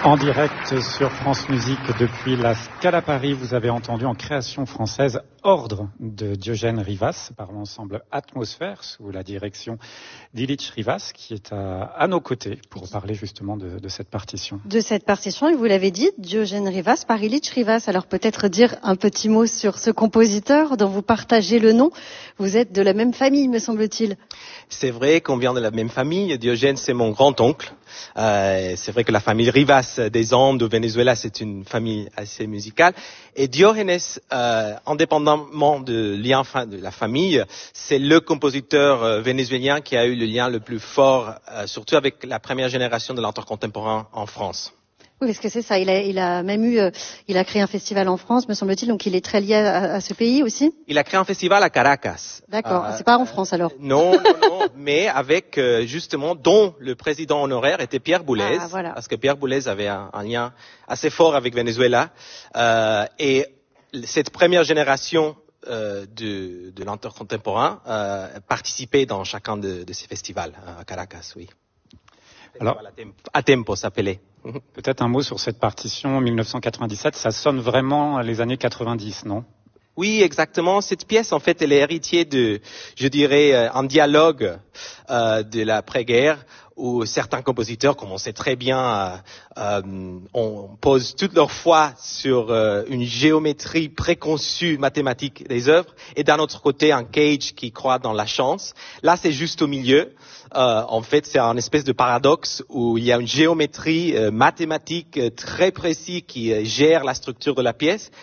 En direct sur France Musique depuis la Scala Paris, vous avez entendu en création française Ordre de Diogène Rivas par l'ensemble Atmosphère sous la direction d'Ilić Rivas qui est à nos côtés pour parler justement de cette partition. De cette partition, et vous l'avez dit, Diogène Rivas par Ilić Rivas. Alors peut-être dire un petit mot sur ce compositeur dont vous partagez le nom. Vous êtes de la même famille, me semble-t-il. C'est vrai qu'on vient de la même famille. Diogène, c'est mon grand-oncle. C'est vrai que la famille Rivas des Andes au Venezuela, c'est une famille assez musicale. Et Diogène, indépendamment de lien de la famille, c'est le compositeur vénézuélien qui a eu le lien le plus fort, surtout avec la première génération de l'art contemporain en France. Oui, parce que c'est ça. Il a même il a créé un festival en France, me semble-t-il, donc il est très lié à ce pays aussi. Il a créé un festival à Caracas. D'accord. C'est pas en France alors. Non, mais avec justement, dont le président honoraire était Pierre Boulez, parce que Pierre Boulez avait un lien assez fort avec Venezuela, et cette première génération de l'art contemporain participait dans chacun de ces festivals à Caracas, oui. Alors, à Tempo s'appelait. Peut-être un mot sur cette partition 1997, ça sonne vraiment les années 90, non? Oui, exactement. Cette pièce, en fait, elle est héritière de, je dirais, un dialogue de l'après-guerre où certains compositeurs, comme on sait très bien, on pose toute leur foi sur une géométrie préconçue mathématique des œuvres, et d'un autre côté, un Cage qui croit dans la chance. Là, c'est juste au milieu. En fait, c'est un espèce de paradoxe où il y a une géométrie mathématique très précise qui gère la structure de la pièce.